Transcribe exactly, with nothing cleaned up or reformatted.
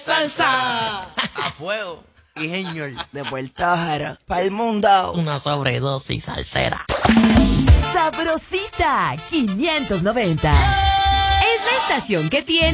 Salsa. A fuego. Y señor. De Puerto Jara para el mundo. Una sobredosis salsera. Sabrosita quinientos noventa. Es la estación que tiene